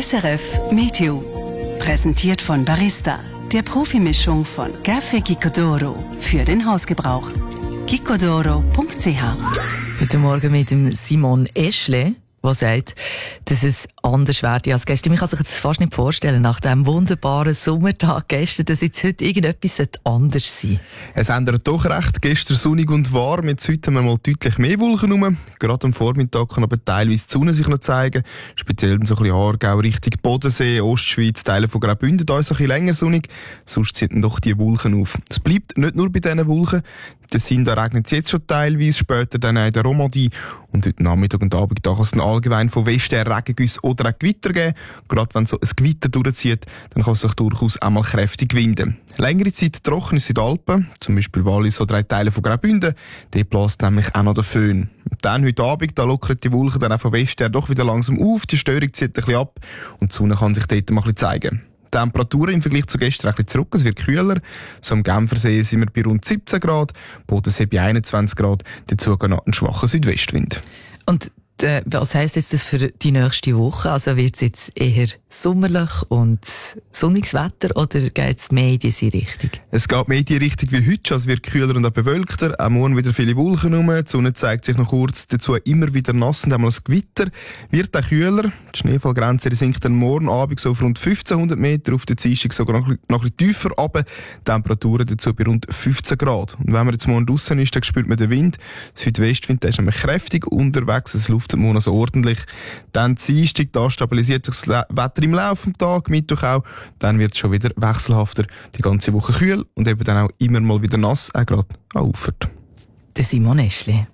SRF Meteo. Präsentiert von Barista, der Profimischung von Café Gicodoro für den Hausgebrauch. gicodoro.ch. Heute Morgen mit dem Simon Eschle, der sagt, dass es anders werde als gestern. Ich kann sich das fast nicht vorstellen, nach diesem wunderbaren Sommertag gestern, dass jetzt heute irgendetwas anders sein sollte. Es ändert doch recht. Gestern sonnig und warm, jetzt heute haben wir mal deutlich mehr Wolken rum. Gerade am Vormittag kann aber teilweise die Sonne sich noch zeigen. Speziell so ein bisschen Aargau, Richtung Bodensee, Ostschweiz, Teile von Graubünden, da ist es ein bisschen länger sonnig. Sonst zieht doch die Wolken auf. Es bleibt nicht nur bei diesen Wolken. Da regnet es jetzt schon teilweise, später dann auch in der Romandie. Und heute Nachmittag und Abend da kann es dann allgemein von Westen her Regengüsse oder auch Gewitter geben. Gerade wenn so ein Gewitter durchzieht, dann kann es sich durchaus auch mal kräftig winden. Längere Zeit trocken ist in den Alpen, zum Beispiel Wallis oder auch Teile von Graubünden. Dort bläst nämlich auch noch der Föhn. Und dann heute Abend, da lockern die Wolken dann auch von Westen her doch wieder langsam auf, die Störung zieht ein bisschen ab und die Sonne kann sich dort mal ein bisschen zeigen. Die Temperaturen im Vergleich zu gestern ein bisschen zurück, es wird kühler. So am Genfersee sind wir bei rund 17 Grad, Bodensee bei 21 Grad, dazu noch ein schwacher Südwestwind. Und was heisst jetzt das für die nächste Woche? Also wird es jetzt eher sommerlich und sonniges Wetter oder geht es mehr in diese Richtung? Es geht mehr in die Richtung wie heute, es wird kühler und auch bewölkter. Auch morgen wieder viele Wolken rum, die Sonne zeigt sich noch kurz, dazu immer wieder nass und einmal das Gewitter. Wird auch kühler, die Schneefallgrenze sinkt dann morgen Abend so auf rund 1500 Meter, auf der Dienstag sogar noch ein bisschen tiefer runter. Temperaturen dazu bei rund 15 Grad. Und wenn man jetzt morgen draussen ist, dann spürt man den Wind. Südwestwind, der ist nämlich kräftig unterwegs, es luftet morgen also ordentlich. Dann Dienstag, da stabilisiert sich das Wetter im Laufe des Tages, Mittwoch auch. Dann wird es schon wieder wechselhafter, die ganze Woche kühl und eben dann auch immer mal wieder nass, auch gerade an Ufert. Der Simon Eschle.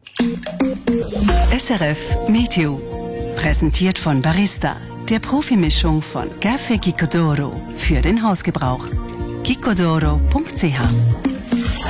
SRF Meteo. Präsentiert von Barista, der Profimischung von Café Gicodoro für den Hausgebrauch. gicodoro.ch.